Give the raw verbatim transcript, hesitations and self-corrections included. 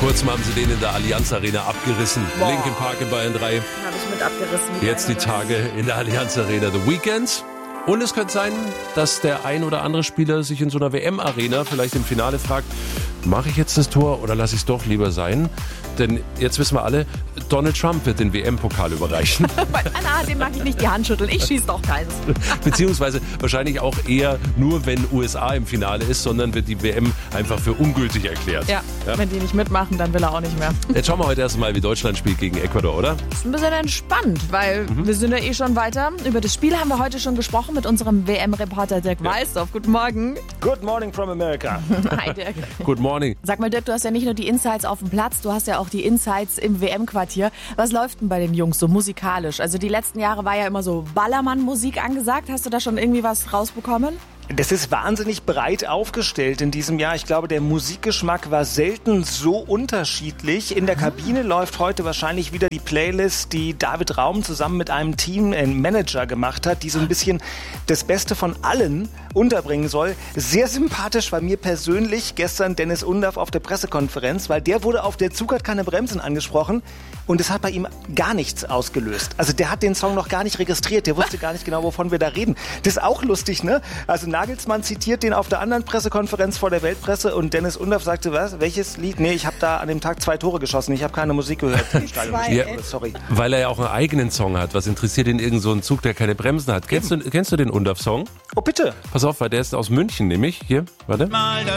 kurzem haben sie den in der Allianz Arena abgerissen. Boah. Linkin Park in Bayern drei. Habe ich mit abgerissen. Jetzt die Tage in der Allianz Arena. The Weeknd. Und es könnte sein, dass der ein oder andere Spieler sich in so einer W M-Arena vielleicht im Finale fragt, mache ich jetzt das Tor oder lasse ich es doch lieber sein? Denn jetzt wissen wir alle, Donald Trump wird den W M-Pokal überreichen. Anna, dem mag ich nicht die Hand schütteln. Ich schieße doch keins. Beziehungsweise wahrscheinlich auch eher nur, wenn U S A im Finale ist, sondern wird die W M einfach für ungültig erklärt. Ja, ja, wenn die nicht mitmachen, dann will er auch nicht mehr. Jetzt schauen wir heute erstmal, wie Deutschland spielt gegen Ecuador, oder? Ist ein bisschen entspannt, weil mhm. wir sind ja eh schon weiter. Über das Spiel haben wir heute schon gesprochen mit unserem W M-Reporter Dirk ja. Walsdorf. Guten Morgen. Good morning from America. Hi Dirk. Good morning. Sag mal Dirk, du hast ja nicht nur die Insights auf dem Platz, du hast ja auch die Insights im W M-Quartier. Was läuft denn bei den Jungs so musikalisch? Also die letzten Jahre war ja immer so Ballermann-Musik angesagt. Hast du da schon irgendwie was rausbekommen? Das ist wahnsinnig breit aufgestellt in diesem Jahr. Ich glaube, der Musikgeschmack war selten so unterschiedlich. In der Kabine läuft heute wahrscheinlich wieder die Playlist, die David Raum zusammen mit einem Team, ein Manager gemacht hat, die so ein bisschen das Beste von allen unterbringen soll. Sehr sympathisch war mir persönlich gestern Dennis Undaff auf der Pressekonferenz, weil der wurde auf der Zug hat keine Bremsen angesprochen und es hat bei ihm gar nichts ausgelöst. Also der hat den Song noch gar nicht registriert, der wusste gar nicht genau, wovon wir da reden. Das ist auch lustig, ne? Also Nagelsmann zitiert den auf der anderen Pressekonferenz vor der Weltpresse und Dennis Undaff sagte, was? Welches Lied? Nee, ich habe da an dem Tag zwei Tore geschossen, ich habe keine Musik gehört. Zwei, ja, sorry. Weil er ja auch einen eigenen Song hat. Was interessiert ihn irgend so ein Zug, der keine Bremsen hat? Kennst du, kennst du den Undaff-Song? Oh, bitte. Pass auf, weil der ist aus München nämlich. Hier, warte.